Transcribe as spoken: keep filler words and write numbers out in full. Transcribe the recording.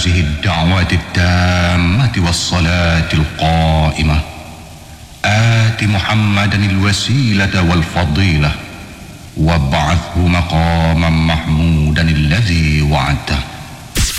هذه الدعوة التامة والصلاة القائمة آت محمدا الوسيلة والفضيلة وابعثه مقاما محمودا الذي وعدته.